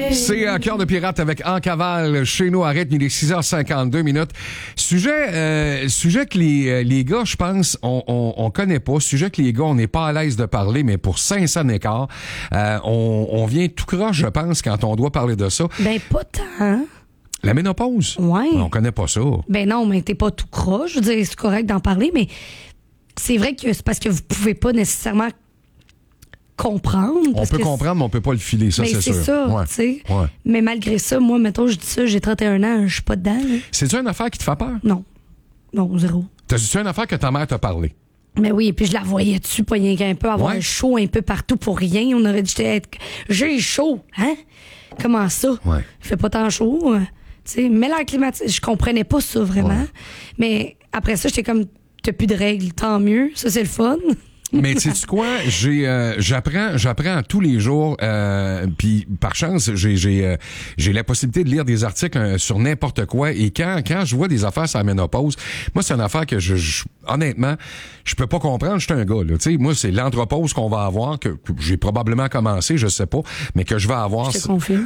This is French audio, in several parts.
C'est Cœur de pirate avec En cavale chez nous à rythme. Il est 6h52 minutes. Sujet que les gars, je pense, on connaît pas. Sujet que les gars, on n'est pas à l'aise de parler, mais pour 500 écarts, on vient tout croche, je pense, quand on doit parler de ça. Ben, pas tant. La ménopause? Ouais. On connaît pas ça. Ben non, mais t'es pas tout croche. Je veux dire, c'est correct d'en parler, mais c'est vrai que c'est parce que vous pouvez pas nécessairement comprendre. On peut comprendre, mais on peut pas le filer, ça, mais c'est sûr. C'est ça, ouais. tu sais. Ouais. Mais malgré ça, moi, mettons, je dis ça, j'ai 31 ans, je suis pas dedans. Là. C'est-tu une affaire qui te fait peur? Non. Non, zéro. T'as-tu une affaire que ta mère t'a parlé? Mais oui, puis je la voyais dessus, pas rien qu'un peu, avoir Ouais. chaud un peu partout pour rien. On aurait dit j'ai chaud, hein? Comment ça? Ouais. Il fait pas tant chaud. Tu sais, mais l'air climatique, je comprenais pas ça vraiment. Ouais. Mais après ça, j'étais comme, t'as plus de règles, tant mieux. Ça, c'est le fun. Mais tu sais quoi, j'apprends tous les jours, puis par chance, j'ai la possibilité de lire des articles sur n'importe quoi, et quand je vois des affaires sur la ménopause, moi c'est une affaire que honnêtement, je peux pas comprendre, je suis un gars là, tu sais, moi c'est l'andropause qu'on va avoir, que j'ai probablement commencé, je sais pas, mais que je vais avoir. Je te confirme.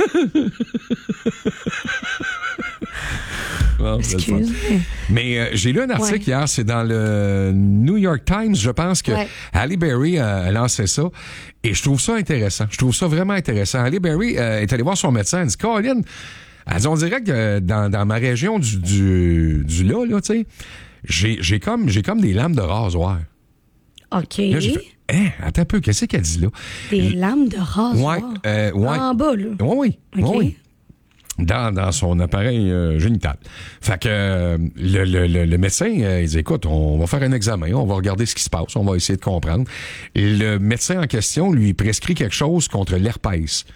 Non, Excuse. Mais j'ai lu un article hier, c'est dans le New York Times, je pense que Halle Berry a lancé ça, et je trouve ça intéressant. Je trouve ça vraiment intéressant. Halle Berry est allée voir son médecin, elle dit, Colin, elle dit, on dirait que dans ma région du là, tu sais, j'ai comme des lames de rasoir. OK. Là, j'ai fait, attends un peu, qu'est-ce qu'elle dit là? Des lames de rasoir. Ouais. En bas, là. Oui. OK. Oui. Dans son appareil génital. Fait que le médecin, il dit, écoute, on va faire un examen, on va regarder ce qui se passe, on va essayer de comprendre. Et le médecin en question lui prescrit quelque chose contre l'herpès.